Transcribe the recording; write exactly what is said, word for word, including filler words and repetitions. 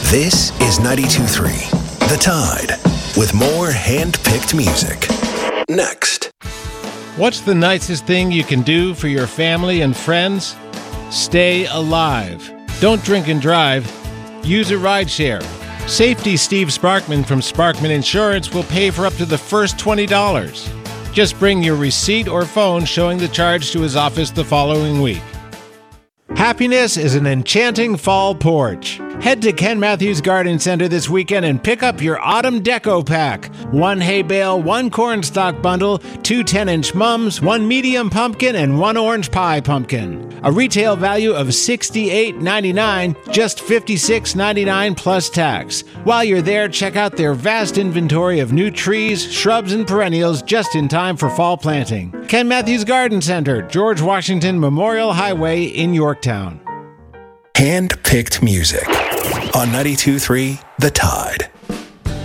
This is ninety-two point three, The Tide, with more hand-picked music. Next. What's the nicest thing you can do for your family and friends? Stay alive. Don't drink and drive. Use a rideshare. Safety Steve Sparkman from Sparkman Insurance will pay for up to the first twenty dollars. Just bring your receipt or phone showing the charge to his office the following week. Happiness is an enchanting fall porch. Head to Ken Matthews Garden Center this weekend and pick up your autumn deco pack. One hay bale, one cornstalk bundle, two ten-inch mums, one medium pumpkin, and one orange pie pumpkin. A retail value of sixty-eight ninety-nine, just fifty-six ninety-nine plus tax. While you're there, check out their vast inventory of new trees, shrubs, and perennials just in time for fall planting. Ken Matthews Garden Center, George Washington Memorial Highway in Yorktown. Hand-picked music on ninety-two point three, The Tide.